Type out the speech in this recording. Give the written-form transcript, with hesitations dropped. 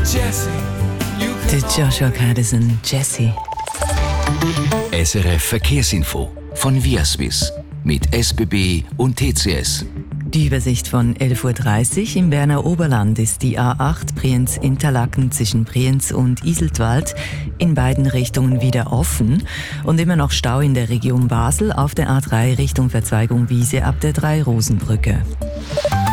Der Joshua Kadison, Jesse. SRF Verkehrsinfo von Viaswiss mit SBB und TCS. Die Übersicht von 11.30 Uhr. Im Berner Oberland ist die A8 Brienz-Interlaken zwischen Brienz und Iseltwald in beiden Richtungen wieder offen und immer noch Stau in der Region Basel auf der A3 Richtung Verzweigung Wiese ab der Drei-Rosen-Brücke.